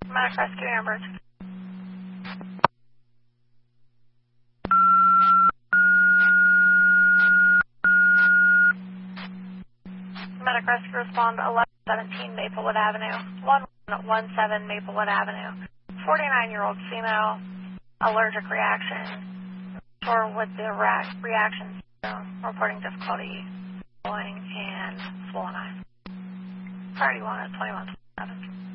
Medic Rescue Amber. Medic Rescue respond 1117 Maplewood Avenue, 1117 Maplewood Avenue. 49-year-old female, allergic reaction, or with the reaction, reporting difficulty, swelling, and swollen eyes. Priority 1 at 2127.